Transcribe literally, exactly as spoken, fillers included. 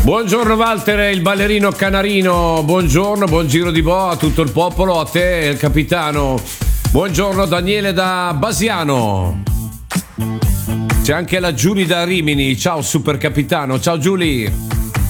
Buongiorno Walter, il ballerino canarino. Buongiorno, buon giro di boa a tutto il popolo, a te il capitano. Buongiorno Daniele da Basiano. C'è anche la Giulia da Rimini. Ciao super capitano, ciao Giulia.